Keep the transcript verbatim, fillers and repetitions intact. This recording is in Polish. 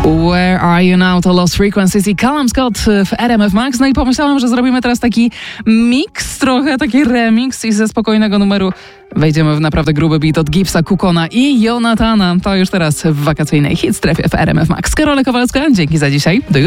Where Are You Now to Lost Frequencies i Callum Scott w R M F Max. No i pomyślałam, że zrobimy teraz taki mix, trochę taki remix i ze spokojnego numeru wejdziemy w naprawdę gruby beat od Gipsa, Kukona i Jonathana. To już teraz w wakacyjnej hit strefie w R M F Max. Karola Kowalska, dzięki za dzisiaj. Do